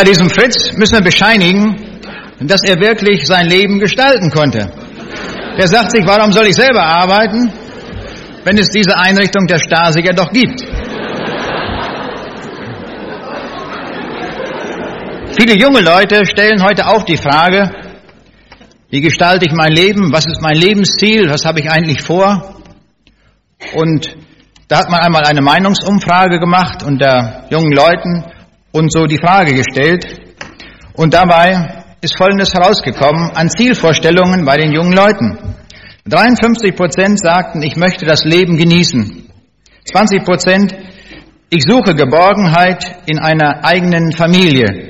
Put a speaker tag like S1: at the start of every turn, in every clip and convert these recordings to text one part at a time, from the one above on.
S1: Ja, diesem Fritz müssen wir bescheinigen, dass er wirklich sein Leben gestalten konnte. Der sagt sich, warum soll ich selber arbeiten, wenn es diese Einrichtung der Stasi ja doch gibt? Viele junge Leute stellen heute auch die Frage, wie gestalte ich mein Leben, was ist mein Lebensziel, was habe ich eigentlich vor? Und da hat man einmal eine Meinungsumfrage gemacht unter jungen Leuten und so die Frage gestellt. Und dabei ist Folgendes herausgekommen an Zielvorstellungen bei den jungen Leuten. 53% sagten, ich möchte das Leben genießen. 20%, ich suche Geborgenheit in einer eigenen Familie.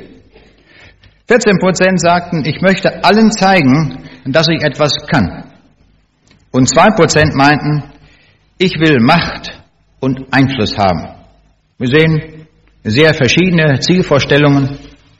S1: 14% sagten, ich möchte allen zeigen, dass ich etwas kann. Und 2% meinten, ich will Macht und Einfluss haben. Wir sehen sehr verschiedene Zielvorstellungen.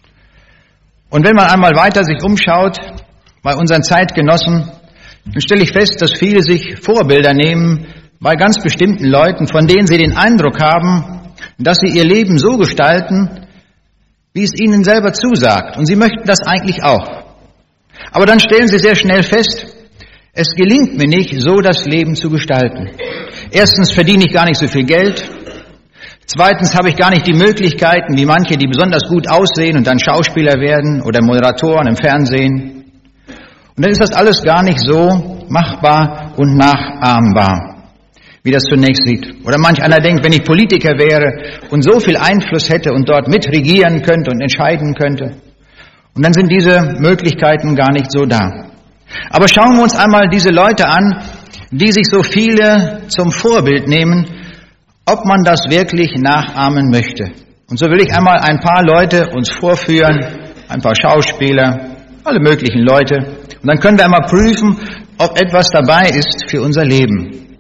S1: Und wenn man einmal weiter sich umschaut bei unseren Zeitgenossen, dann stelle ich fest, dass viele sich Vorbilder nehmen bei ganz bestimmten Leuten, von denen sie den Eindruck haben, dass sie ihr Leben so gestalten, wie es ihnen selber zusagt. Und sie möchten das eigentlich auch. Aber dann stellen sie sehr schnell fest, es gelingt mir nicht, so das Leben zu gestalten. Erstens verdiene ich gar nicht so viel Geld. Zweitens habe ich gar nicht die Möglichkeiten, wie manche, die besonders gut aussehen und dann Schauspieler werden oder Moderatoren im Fernsehen. Und dann ist das alles gar nicht so machbar und nachahmbar, wie das zunächst sieht. Oder manch einer denkt, wenn ich Politiker wäre und so viel Einfluss hätte und dort mitregieren könnte und entscheiden könnte. Und dann sind diese Möglichkeiten gar nicht so da. Aber schauen wir uns einmal diese Leute an, die sich so viele zum Vorbild nehmen, ob man das wirklich nachahmen möchte. Und so will ich einmal ein paar Leute uns vorführen, ein paar Schauspieler, alle möglichen Leute. Und dann können wir einmal prüfen, ob etwas dabei ist für unser Leben.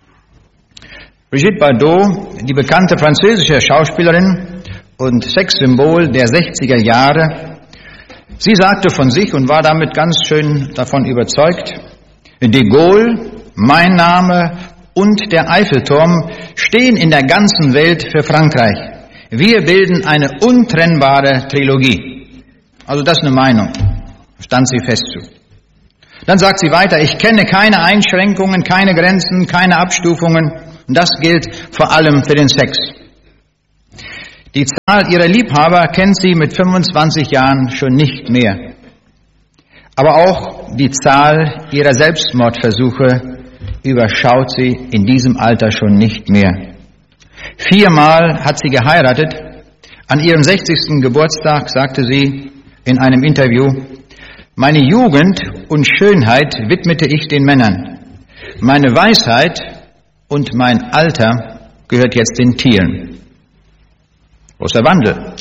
S1: Brigitte Bardot, die bekannte französische Schauspielerin und Sexsymbol der 60er Jahre, sie sagte von sich und war damit ganz schön davon überzeugt, de Gaulle, mein Name und der Eiffelturm stehen in der ganzen Welt für Frankreich. Wir bilden eine untrennbare Trilogie. Also das ist eine Meinung, stand sie fest zu. Dann sagt sie weiter, ich kenne keine Einschränkungen, keine Grenzen, keine Abstufungen. Und das gilt vor allem für den Sex. Die Zahl ihrer Liebhaber kennt sie mit 25 Jahren schon nicht mehr. Aber auch die Zahl ihrer Selbstmordversuche überschaut sie in diesem Alter schon nicht mehr. 4-mal hat sie geheiratet. An ihrem 60. Geburtstag sagte sie in einem Interview, meine Jugend und Schönheit widmete ich den Männern. Meine Weisheit und mein Alter gehört jetzt den Tieren. Großer Wandel.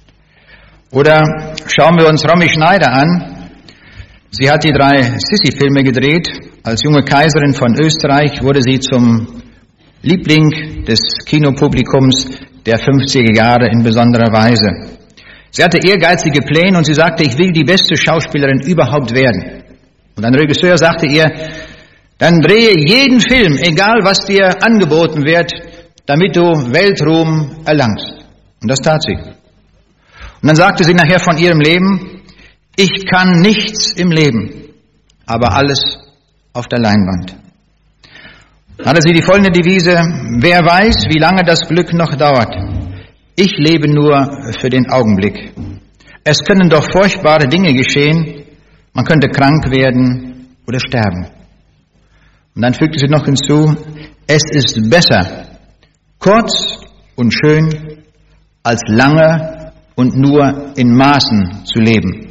S1: Oder schauen wir uns Romy Schneider an. Sie hat die 3 Sissi-Filme gedreht. Als junge Kaiserin von Österreich wurde sie zum Liebling des Kinopublikums der 50er Jahre in besonderer Weise. Sie hatte ehrgeizige Pläne und sie sagte, ich will die beste Schauspielerin überhaupt werden. Und ein Regisseur sagte ihr, dann drehe jeden Film, egal was dir angeboten wird, damit du Weltruhm erlangst. Und das tat sie. Und dann sagte sie nachher von ihrem Leben, ich kann nichts im Leben, aber alles auf der Leinwand. Hatte sie die folgende Devise, wer weiß, wie lange das Glück noch dauert. Ich lebe nur für den Augenblick. Es können doch furchtbare Dinge geschehen, man könnte krank werden oder sterben. Und dann fügte sie noch hinzu, es ist besser, kurz und schön, als lange und nur in Maßen zu leben.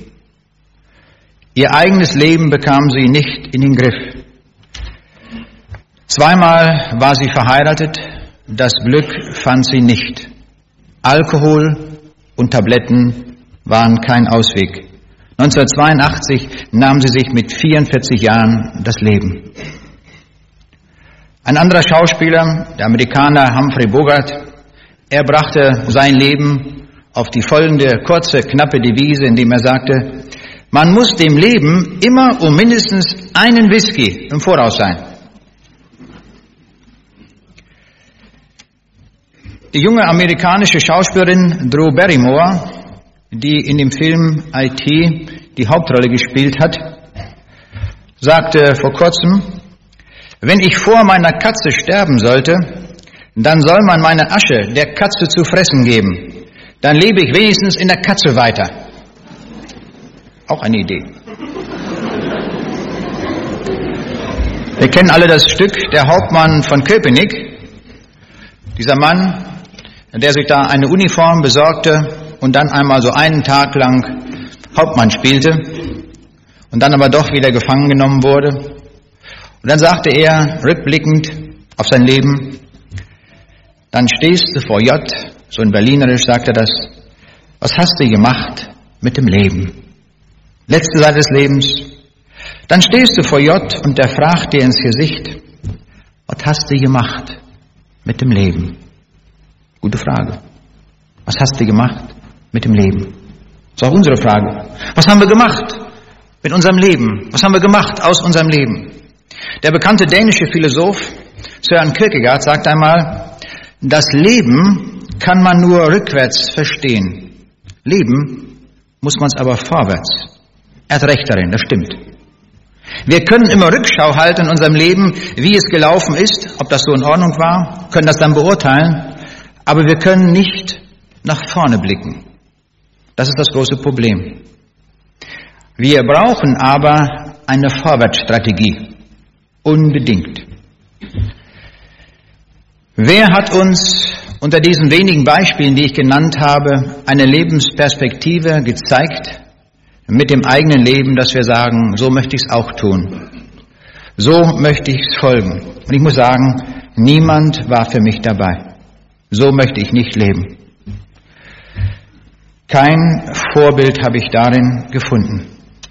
S1: Ihr eigenes Leben bekam sie nicht in den Griff. 2-mal war sie verheiratet, das Glück fand sie nicht. Alkohol und Tabletten waren kein Ausweg. 1982 nahm sie sich mit 44 Jahren das Leben. Ein anderer Schauspieler, der Amerikaner Humphrey Bogart, er brachte sein Leben auf die folgende kurze, knappe Devise, indem er sagte, man muss dem Leben immer um mindestens einen Whisky im Voraus sein. Die junge amerikanische Schauspielerin Drew Barrymore, die in dem Film IT die Hauptrolle gespielt hat, sagte vor kurzem: Wenn ich vor meiner Katze sterben sollte, dann soll man meine Asche der Katze zu fressen geben. Dann lebe ich wenigstens in der Katze weiter. Auch eine Idee. Wir kennen alle das Stück Der Hauptmann von Köpenick. Dieser Mann, der sich da eine Uniform besorgte und dann einmal so einen Tag lang Hauptmann spielte und dann aber doch wieder gefangen genommen wurde. Und dann sagte er, rückblickend auf sein Leben: Dann stehst du vor J, so in Berlinerisch sagt er das: Was hast du gemacht mit dem Leben? Letzte Seite des Lebens. Dann stehst du vor J und der fragt dir ins Gesicht: Was hast du gemacht mit dem Leben? Gute Frage. Was hast du gemacht mit dem Leben? Das ist auch unsere Frage. Was haben wir gemacht mit unserem Leben? Was haben wir gemacht aus unserem Leben? Der bekannte dänische Philosoph Søren Kierkegaard sagt einmal: Das Leben kann man nur rückwärts verstehen. Leben muss man es aber vorwärts. Er hat recht darin, das stimmt. Wir können immer Rückschau halten in unserem Leben, wie es gelaufen ist, ob das so in Ordnung war, können das dann beurteilen, aber wir können nicht nach vorne blicken. Das ist das große Problem. Wir brauchen aber eine Vorwärtsstrategie. Unbedingt. Wer hat uns unter diesen wenigen Beispielen, die ich genannt habe, eine Lebensperspektive gezeigt mit dem eigenen Leben, dass wir sagen, so möchte ich es auch tun. So möchte ich es folgen. Und ich muss sagen, niemand war für mich dabei. So möchte ich nicht leben. Kein Vorbild habe ich darin gefunden.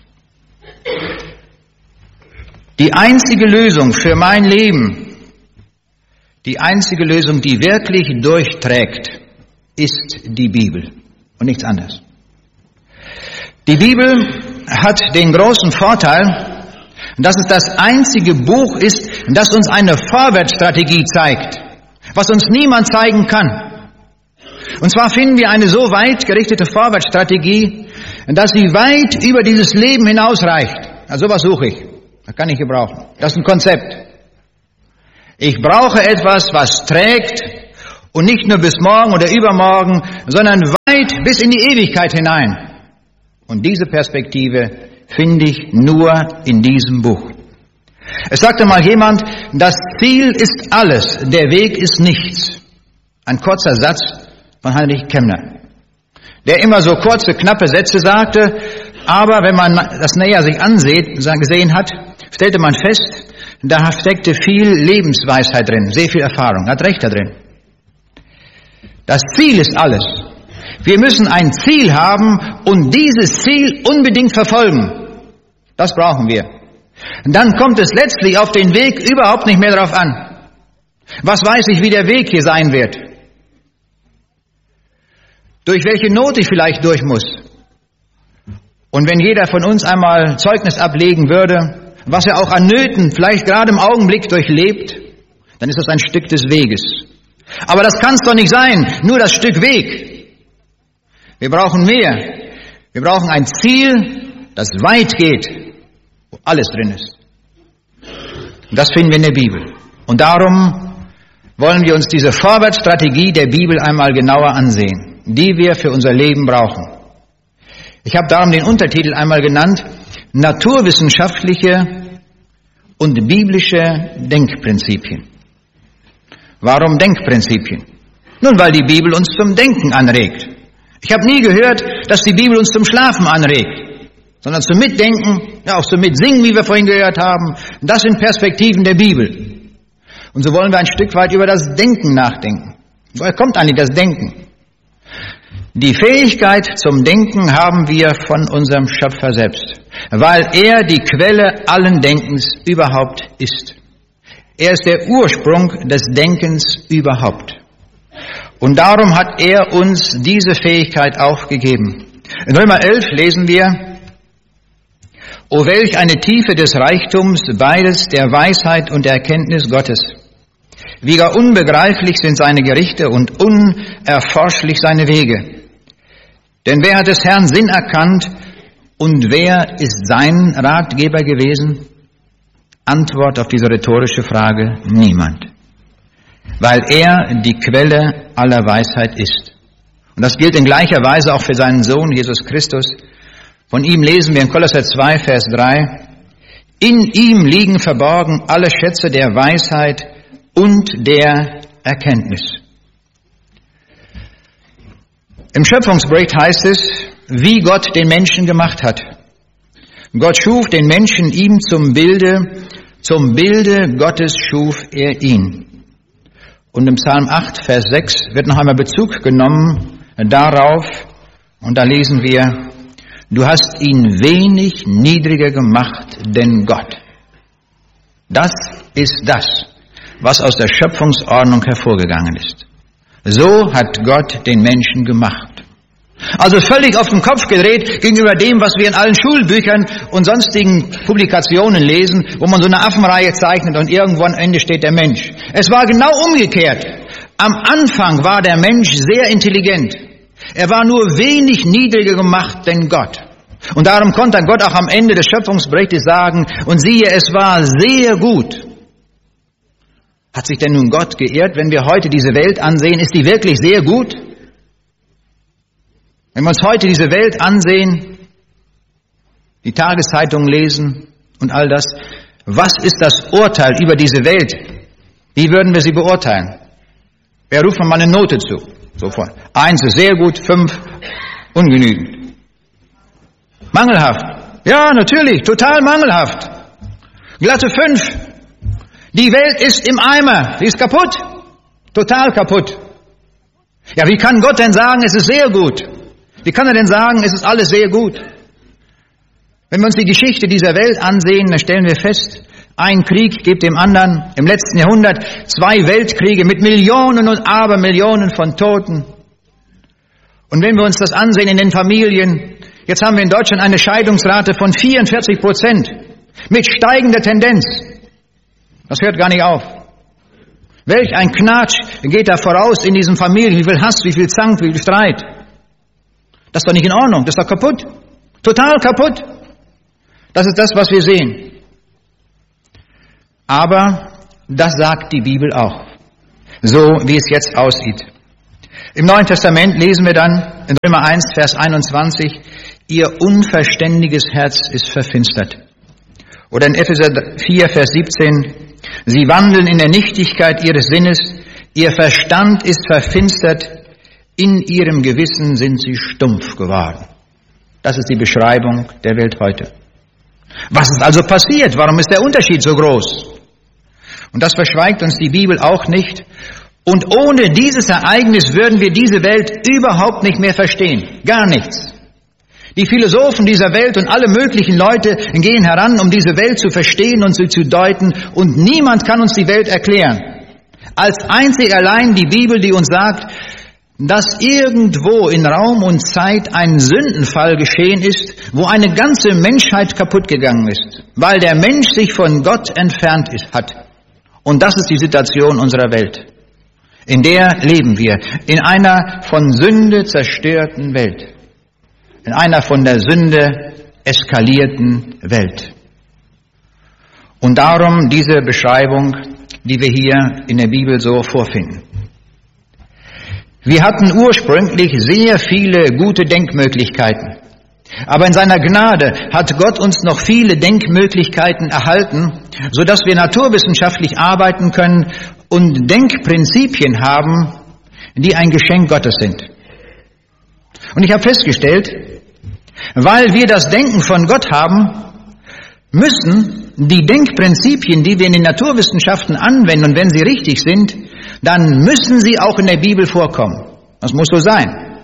S1: Die einzige Lösung für mein Leben, die einzige Lösung, die wirklich durchträgt, ist die Bibel und nichts anderes. Die Bibel hat den großen Vorteil, dass es das einzige Buch ist, das uns eine Vorwärtsstrategie zeigt, was uns niemand zeigen kann. Und zwar finden wir eine so weit gerichtete Vorwärtsstrategie, dass sie weit über dieses Leben hinausreicht. Also sowas suche ich. Das kann ich gebrauchen. Das ist ein Konzept. Ich brauche etwas, was trägt und nicht nur bis morgen oder übermorgen, sondern weit bis in die Ewigkeit hinein. Und diese Perspektive finde ich nur in diesem Buch. Es sagte mal jemand, das Ziel ist alles, der Weg ist nichts. Ein kurzer Satz von Heinrich Kemner, der immer so kurze, knappe Sätze sagte, aber wenn man das näher sich gesehen hat, stellte man fest, da steckte viel Lebensweisheit drin, sehr viel Erfahrung, hat recht da drin. Das Ziel ist alles. Wir müssen ein Ziel haben und dieses Ziel unbedingt verfolgen. Das brauchen wir. Und dann kommt es letztlich auf den Weg überhaupt nicht mehr darauf an. Was weiß ich, wie der Weg hier sein wird? Durch welche Not ich vielleicht durch muss? Und wenn jeder von uns einmal Zeugnis ablegen würde, was er auch an Nöten vielleicht gerade im Augenblick durchlebt, dann ist das ein Stück des Weges. Aber das kann es doch nicht sein, nur das Stück Weg. Wir brauchen mehr. Wir brauchen ein Ziel, das weit geht, wo alles drin ist. Und das finden wir in der Bibel. Und darum wollen wir uns diese Vorwärtsstrategie der Bibel einmal genauer ansehen, die wir für unser Leben brauchen. Ich habe darum den Untertitel einmal genannt: Naturwissenschaftliche und biblische Denkprinzipien. Warum Denkprinzipien? Nun, weil die Bibel uns zum Denken anregt. Ich habe nie gehört, dass die Bibel uns zum Schlafen anregt, sondern zum Mitdenken, ja auch zum Mitsingen, wie wir vorhin gehört haben. Das sind Perspektiven der Bibel. Und so wollen wir ein Stück weit über das Denken nachdenken. Woher kommt eigentlich das Denken? Die Fähigkeit zum Denken haben wir von unserem Schöpfer selbst, weil er die Quelle allen Denkens überhaupt ist. Er ist der Ursprung des Denkens überhaupt. Und darum hat er uns diese Fähigkeit auch gegeben. In Römer 11 lesen wir: O welch eine Tiefe des Reichtums, beides der Weisheit und der Erkenntnis Gottes. Wie gar unbegreiflich sind seine Gerichte und unerforschlich seine Wege. Denn wer hat des Herrn Sinn erkannt und wer ist sein Ratgeber gewesen? Antwort auf diese rhetorische Frage: niemand. Weil er die Quelle aller Weisheit ist. Und das gilt in gleicher Weise auch für seinen Sohn Jesus Christus. Von ihm lesen wir in Kolosser 2, Vers 3: In ihm liegen verborgen alle Schätze der Weisheit und der Erkenntnis. Im Schöpfungsbericht heißt es, wie Gott den Menschen gemacht hat. Gott schuf den Menschen ihm zum Bilde Gottes schuf er ihn. Und im Psalm 8, Vers 6 wird noch einmal Bezug genommen darauf, und da lesen wir: Du hast ihn wenig niedriger gemacht denn Gott. Das ist das, was aus der Schöpfungsordnung hervorgegangen ist. So hat Gott den Menschen gemacht. Also völlig auf den Kopf gedreht gegenüber dem, was wir in allen Schulbüchern und sonstigen Publikationen lesen, wo man so eine Affenreihe zeichnet und irgendwo am Ende steht der Mensch. Es war genau umgekehrt. Am Anfang war der Mensch sehr intelligent. Er war nur wenig niedriger gemacht denn Gott. Und darum konnte Gott auch am Ende des Schöpfungsberichtes sagen: Und siehe, es war sehr gut. Hat sich denn nun Gott geirrt, wenn wir heute diese Welt ansehen? Ist die wirklich sehr gut? Wenn wir uns heute diese Welt ansehen, die Tageszeitungen lesen und all das, was ist das Urteil über diese Welt? Wie würden wir sie beurteilen? Wer ruft man mal eine Note zu? Sofort. 1 ist sehr gut, 5 ungenügend. Mangelhaft. Ja, natürlich, total mangelhaft. Glatte 5. Die Welt ist im Eimer, sie ist kaputt. Total kaputt. Ja, wie kann Gott denn sagen, es ist sehr gut? Wie kann er denn sagen, es ist alles sehr gut? Wenn wir uns die Geschichte dieser Welt ansehen, dann stellen wir fest, ein Krieg gibt dem anderen. Im letzten Jahrhundert 2 Weltkriege mit Millionen und Abermillionen von Toten. Und wenn wir uns das ansehen in den Familien, jetzt haben wir in Deutschland eine Scheidungsrate von 44%, mit steigender Tendenz. Das hört gar nicht auf. Welch ein Knatsch geht da voraus in diesen Familien, wie viel Hass, wie viel Zank, wie viel Streit. Das ist doch nicht in Ordnung, das ist doch kaputt. Total kaputt. Das ist das, was wir sehen. Aber das sagt die Bibel auch, so wie es jetzt aussieht. Im Neuen Testament lesen wir dann in Römer 1, Vers 21, ihr unverständiges Herz ist verfinstert. Oder in Epheser 4, Vers 17, sie wandeln in der Nichtigkeit ihres Sinnes, ihr Verstand ist verfinstert, in ihrem Gewissen sind sie stumpf geworden. Das ist die Beschreibung der Welt heute. Was ist also passiert? Warum ist der Unterschied so groß? Und das verschweigt uns die Bibel auch nicht. Und ohne dieses Ereignis würden wir diese Welt überhaupt nicht mehr verstehen. Gar nichts. Die Philosophen dieser Welt und alle möglichen Leute gehen heran, um diese Welt zu verstehen und sie zu deuten. Und niemand kann uns die Welt erklären. Als einzig allein die Bibel, die uns sagt, dass irgendwo in Raum und Zeit ein Sündenfall geschehen ist, wo eine ganze Menschheit kaputt gegangen ist, weil der Mensch sich von Gott entfernt hat. Und das ist die Situation unserer Welt. In der leben wir, in einer von Sünde zerstörten Welt, in einer von der Sünde eskalierten Welt. Und darum diese Beschreibung, die wir hier in der Bibel so vorfinden. Wir hatten ursprünglich sehr viele gute Denkmöglichkeiten. Aber in seiner Gnade hat Gott uns noch viele Denkmöglichkeiten erhalten, sodass wir naturwissenschaftlich arbeiten können und Denkprinzipien haben, die ein Geschenk Gottes sind. Und ich habe festgestellt, weil wir das Denken von Gott haben, müssen die Denkprinzipien, die wir in den Naturwissenschaften anwenden, und wenn sie richtig sind, dann müssen sie auch in der Bibel vorkommen. Das muss so sein.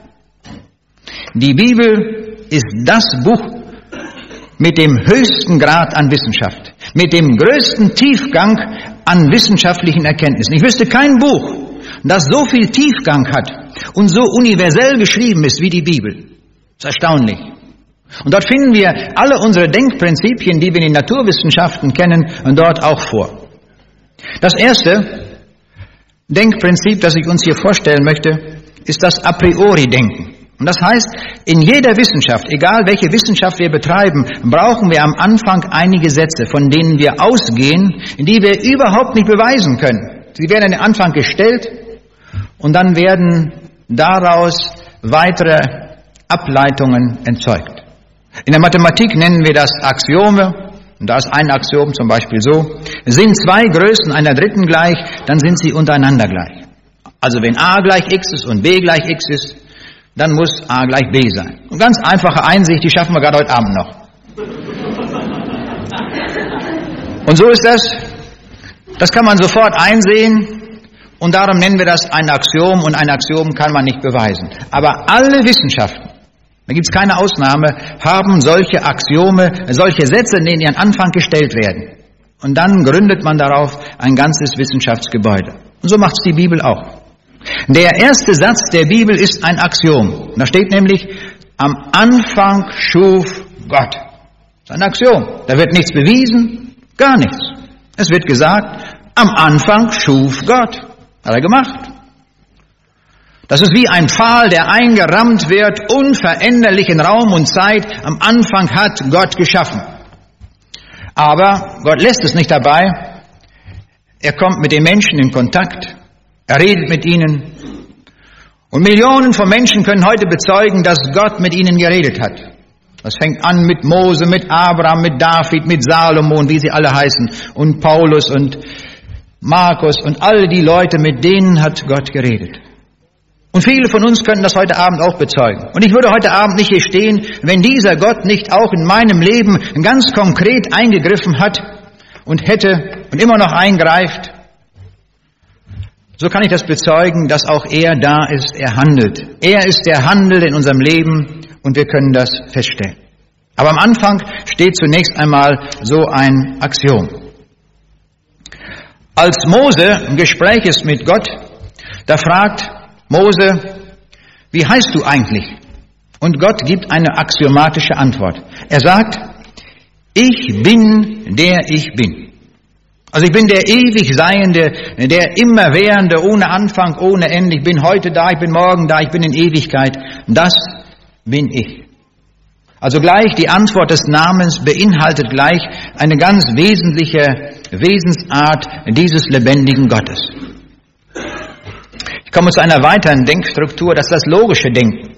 S1: Die Bibel ist das Buch mit dem höchsten Grad an Wissenschaft, mit dem größten Tiefgang an wissenschaftlichen Erkenntnissen. Ich wüsste kein Buch, das so viel Tiefgang hat und so universell geschrieben ist wie die Bibel. Das ist erstaunlich. Und dort finden wir alle unsere Denkprinzipien, die wir in den Naturwissenschaften kennen, dort auch vor. Das erste Denkprinzip, das ich uns hier vorstellen möchte, ist das A-priori-Denken. Und das heißt, in jeder Wissenschaft, egal welche Wissenschaft wir betreiben, brauchen wir am Anfang einige Sätze, von denen wir ausgehen, die wir überhaupt nicht beweisen können. Sie werden an den Anfang gestellt und dann werden daraus weitere Ableitungen erzeugt. In der Mathematik nennen wir das Axiome. Und da ist ein Axiom zum Beispiel so: Sind zwei Größen einer dritten gleich, dann sind sie untereinander gleich. Also wenn a gleich x ist und b gleich x ist, dann muss a gleich b sein. Und ganz einfache Einsicht, die schaffen wir gerade heute Abend noch. Und so ist das. Das kann man sofort einsehen und darum nennen wir das ein Axiom und ein Axiom kann man nicht beweisen. Aber alle Wissenschaften, da gibt es keine Ausnahme, haben solche Axiome, solche Sätze, in denen an Anfang gestellt werden. Und dann gründet man darauf ein ganzes Wissenschaftsgebäude. Und so macht es die Bibel auch. Der erste Satz der Bibel ist ein Axiom. Da steht nämlich, am Anfang schuf Gott. Das ist ein Axiom. Da wird nichts bewiesen, gar nichts. Es wird gesagt, am Anfang schuf Gott. Hat er gemacht. Das ist wie ein Pfahl, der eingerammt wird, unveränderlich in Raum und Zeit. Am Anfang hat Gott geschaffen. Aber Gott lässt es nicht dabei. Er kommt mit den Menschen in Kontakt. Er redet mit ihnen. Und Millionen von Menschen können heute bezeugen, dass Gott mit ihnen geredet hat. Das fängt an mit Mose, mit Abraham, mit David, mit Salomon, wie sie alle heißen. Und Paulus und Markus und alle die Leute, mit denen hat Gott geredet. Und viele von uns können das heute Abend auch bezeugen. Und ich würde heute Abend nicht hier stehen, wenn dieser Gott nicht auch in meinem Leben ganz konkret eingegriffen hat und hätte und immer noch eingreift. So kann ich das bezeugen, dass auch er da ist, er handelt. Er ist der Handel in unserem Leben und wir können das feststellen. Aber am Anfang steht zunächst einmal so ein Axiom. Als Mose im Gespräch ist mit Gott, da fragt Mose, wie heißt du eigentlich? Und Gott gibt eine axiomatische Antwort. Er sagt, ich bin, der ich bin. Also ich bin der ewig Seiende, der Immerwährende, ohne Anfang, ohne Ende. Ich bin heute da, ich bin morgen da, ich bin in Ewigkeit. Das bin ich. Also gleich die Antwort des Namens beinhaltet gleich eine ganz wesentliche Wesensart dieses lebendigen Gottes. Ich komme zu einer weiteren Denkstruktur, das ist das logische Denken.